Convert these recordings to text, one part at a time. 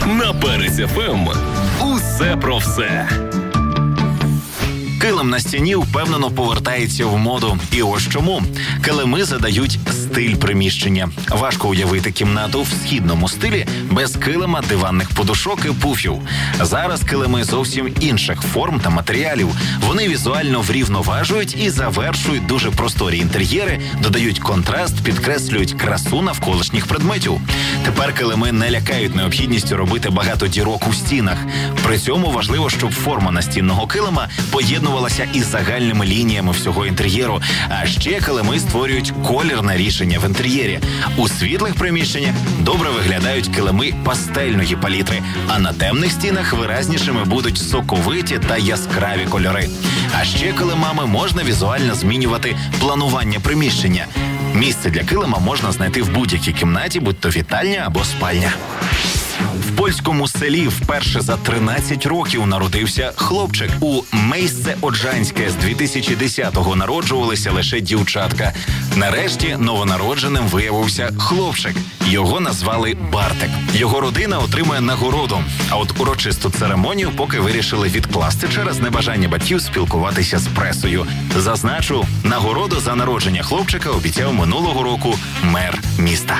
На Перець ФМ. Усе про все. Килим на стіні впевнено повертається в моду. І ось чому. Килими задають стиль приміщення. Важко уявити кімнату в східному стилі без килима, диванних подушок і пуфів. Зараз килими зовсім інших форм та матеріалів. Вони візуально врівноважують і завершують дуже просторі інтер'єри, додають контраст, підкреслюють красу навколишніх предметів. Тепер килими не лякають необхідністю робити багато дірок у стінах. При цьому важливо, щоб форма настінного килима поєднувалася із загальними лініями всього інтер'єру. А ще килими створюють колірне рішення в інтер'єрі. У світлих приміщеннях добре виглядають килими пастельної палітри, а на темних стінах виразнішими будуть соковиті та яскраві кольори. А ще килимами можна візуально змінювати планування приміщення. Місце для килима можна знайти в будь-якій кімнаті, будь то вітальня або спальня. В польському селі вперше за 13 років народився хлопчик. У Мейсце-Оджанське з 2010-го народжувалися лише дівчатка. Нарешті новонародженим виявився хлопчик. Його назвали Бартик. Його родина отримує нагороду. А от урочисту церемонію поки вирішили відкласти через небажання батьків спілкуватися з пресою. Зазначу, нагороду за народження хлопчика обіцяв минулого року мер міста.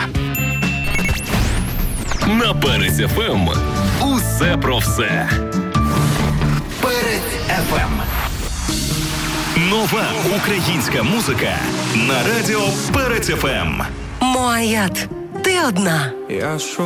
На Перець ФМ. Усе про все. Перець ФМ. Нова українська музика на радіо Перець ФМ. Моаят, ти одна.